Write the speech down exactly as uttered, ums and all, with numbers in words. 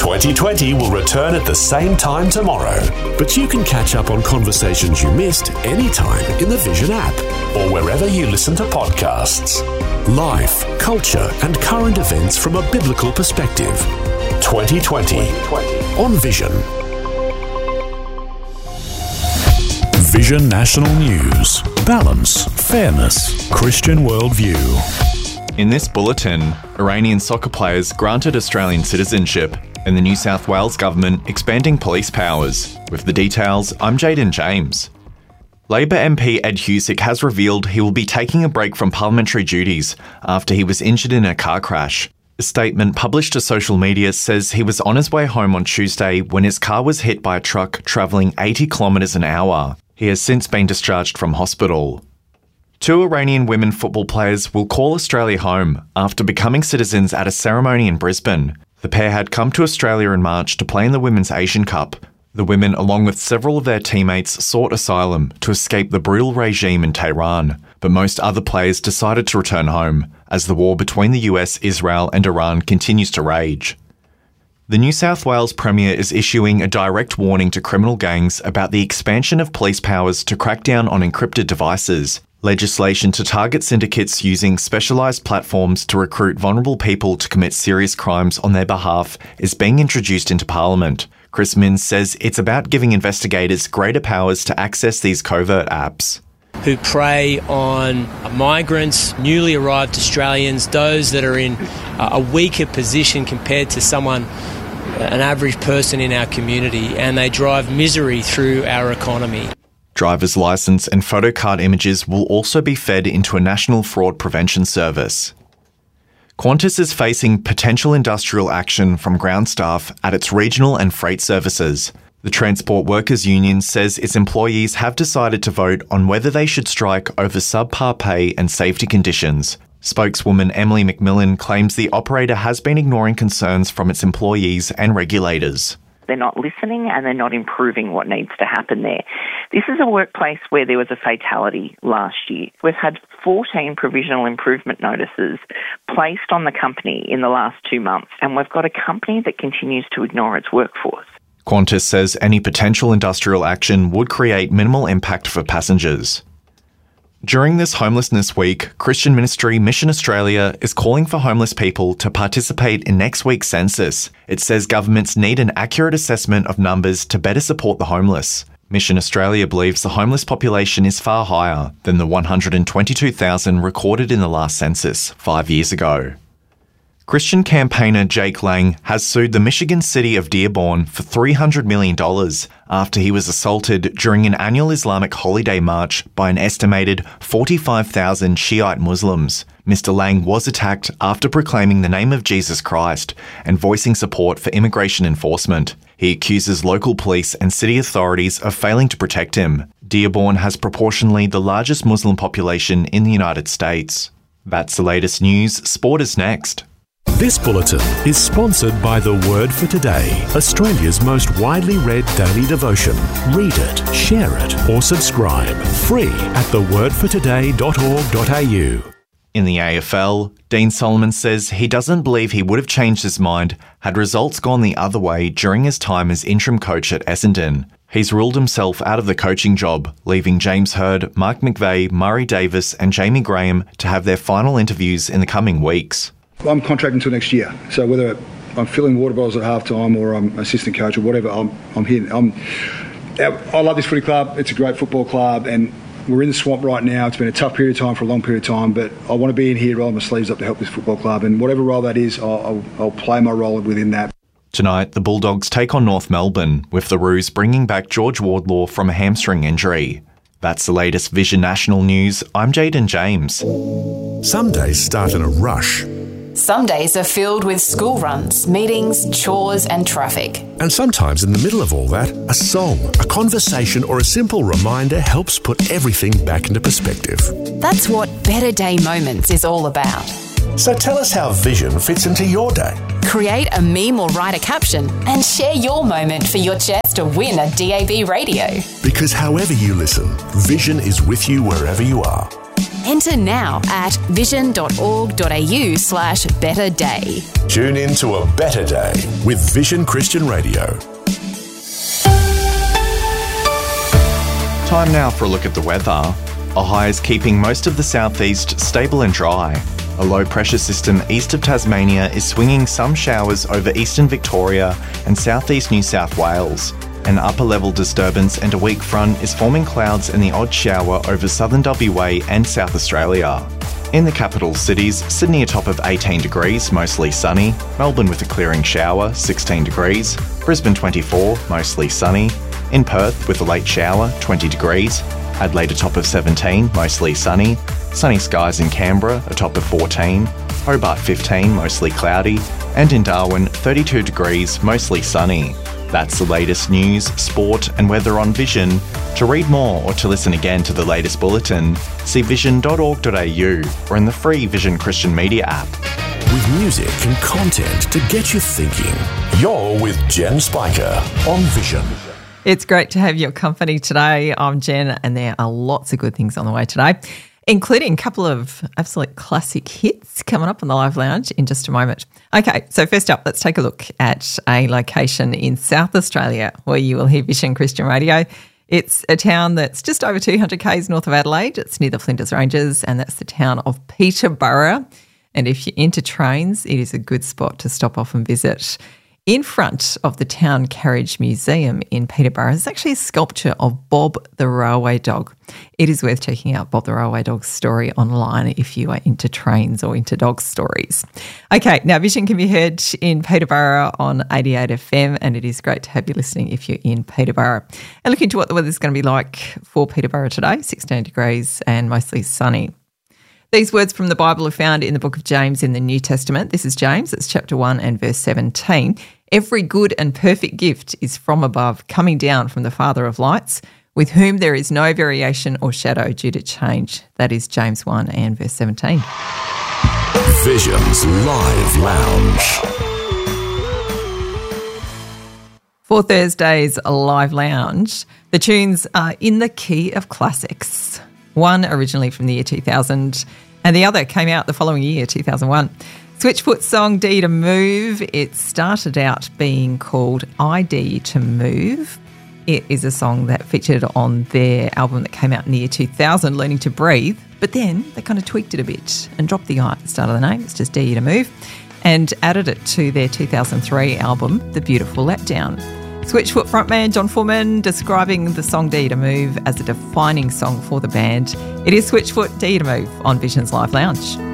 twenty twenty will return at the same time tomorrow, but you can catch up on conversations you missed anytime in the Vision app or wherever you listen to podcasts. Life, culture and current events from a biblical perspective. twenty twenty on Vision. Vision National News. Balance, fairness, Christian worldview. In this bulletin, Iranian soccer players granted Australian citizenship and the New South Wales government expanding police powers. With the details, I'm Jaden James. Labor M P Ed Husic has revealed he will be taking a break from parliamentary duties after he was injured in a car crash. A statement published to social media says he was on his way home on Tuesday when his car was hit by a truck travelling eighty kilometres an hour. He has since been discharged from hospital. Two Iranian women football players will call Australia home after becoming citizens at a ceremony in Brisbane. The pair had come to Australia in March to play in the Women's Asian Cup. The women, along with several of their teammates, sought asylum to escape the brutal regime in Tehran, but most other players decided to return home as the war between the U S, Israel and Iran continues to rage. The New South Wales Premier is issuing a direct warning to criminal gangs about the expansion of police powers to crack down on encrypted devices. Legislation to target syndicates using specialised platforms to recruit vulnerable people to commit serious crimes on their behalf is being introduced into Parliament. Chris Minns says it's about giving investigators greater powers to access these covert apps. Who prey on migrants, newly arrived Australians, those that are in a weaker position compared to someone, an average person in our community, and they drive misery through our economy. Driver's licence and photo card images will also be fed into a national fraud prevention service. Qantas is facing potential industrial action from ground staff at its regional and freight services. The Transport Workers Union says its employees have decided to vote on whether they should strike over subpar pay and safety conditions. Spokeswoman Emily McMillan claims the operator has been ignoring concerns from its employees and regulators. They're not listening and they're not improving what needs to happen there. This is a workplace where there was a fatality last year. We've had fourteen provisional improvement notices placed on the company in the last two months, and we've got a company that continues to ignore its workforce. Qantas says any potential industrial action would create minimal impact for passengers. During this Homelessness Week, Christian ministry Mission Australia is calling for homeless people to participate in next week's census. It says governments need an accurate assessment of numbers to better support the homeless. Mission Australia believes the homeless population is far higher than the one hundred twenty-two thousand recorded in the last census five years ago. Christian campaigner Jake Lang has sued the Michigan city of Dearborn for three hundred million dollars after he was assaulted during an annual Islamic holiday march by an estimated forty-five thousand Shiite Muslims. Mister Lang was attacked after proclaiming the name of Jesus Christ and voicing support for immigration enforcement. He accuses local police and city authorities of failing to protect him. Dearborn has proportionally the largest Muslim population in the United States. That's the latest news. Sport is next. This bulletin is sponsored by The Word for Today, Australia's most widely read daily devotion. Read it, share it, or subscribe. Free at the word for today dot org dot a u. In the A F L, Dean Solomon says he doesn't believe he would have changed his mind had results gone the other way during his time as interim coach at Essendon. He's ruled himself out of the coaching job, leaving James Hird, Mark McVeigh, Murray Davis and Jamie Graham to have their final interviews in the coming weeks. I'm contracted until next year, so whether I'm filling water bottles at half time or I'm assistant coach or whatever, I'm, I'm here. I'm, I love this footy club. It's a great football club and we're in the swamp right now. It's been a tough period of time for a long period of time, but I want to be in here, roll my sleeves up to help this football club, and whatever role that is, I'll, I'll, I'll play my role within that. Tonight, the Bulldogs take on North Melbourne, with the Roos bringing back George Wardlaw from a hamstring injury. That's the latest Vision National News. I'm Jaden James. Some days start in a rush. Some days are filled with school runs, meetings, chores and traffic. And sometimes in the middle of all that, a song, a conversation or a simple reminder helps put everything back into perspective. That's what Better Day Moments is all about. So tell us how Vision fits into your day. Create a meme or write a caption and share your moment for your chance to win a D A B radio. Because however you listen, Vision is with you wherever you are. Enter now at vision.org.au slash better day. Tune in to a better day with Vision Christian Radio. Time now for a look at the weather. A high is keeping most of the southeast stable and dry. A low pressure system east of Tasmania is swinging some showers over eastern Victoria and southeast New South Wales. An upper level disturbance and a weak front is forming clouds and the odd shower over southern W A and South Australia. In the capital cities, Sydney a top of eighteen degrees, mostly sunny. Melbourne with a clearing shower, sixteen degrees. Brisbane twenty-four, mostly sunny. In Perth with a late shower, twenty degrees. Adelaide a top of seventeen, mostly sunny. Sunny skies in Canberra, a top of fourteen. Hobart fifteen, mostly cloudy. And in Darwin, thirty-two degrees, mostly sunny. That's the latest news, sport and weather on Vision. To read more or to listen again to the latest bulletin, see vision dot org dot a u or in the free Vision Christian Media app. With music and content to get you thinking, you're with Jen Spiker on Vision. It's great to have your company today. I'm Jen, and there are lots of good things on the way today, including a couple of absolute classic hits coming up on the Live Lounge in just a moment. Okay, so first up, let's take a look at a location in South Australia where you will hear Vision Christian Radio. It's a town that's just over two hundred kays north of Adelaide. It's near the Flinders Ranges, and that's the town of Peterborough. And if you're into trains, it is a good spot to stop off and visit. In front of the Town Carriage Museum in Peterborough is actually a sculpture of Bob the Railway Dog. It is worth checking out Bob the Railway Dog's story online if you are into trains or into dog stories. Okay, now Vision can be heard in Peterborough on eighty-eight F M, and it is great to have you listening if you're in Peterborough. And look into what the weather's going to be like for Peterborough today, sixteen degrees and mostly sunny. These words from the Bible are found in the book of James in the New Testament. This is James, it's chapter one and verse seventeen. Every good and perfect gift is from above, coming down from the Father of lights, with whom there is no variation or shadow due to change. That is James one and verse seventeen. Vision's Live Lounge. For Thursday's Live Lounge, the tunes are in the key of classics. One originally from the year two thousand, and the other came out the following year, two thousand one. Switchfoot's song D to Move, it started out being called I D to Move. It is a song that featured on their album that came out in the year two thousand, Learning to Breathe, but then they kind of tweaked it a bit and dropped the I at the start of the name, it's just D to Move, and added it to their two thousand three album, The Beautiful Letdown. Switchfoot frontman John Foreman describing the song D to Move as a defining song for the band. It is Switchfoot D to Move on Vision's Live Lounge.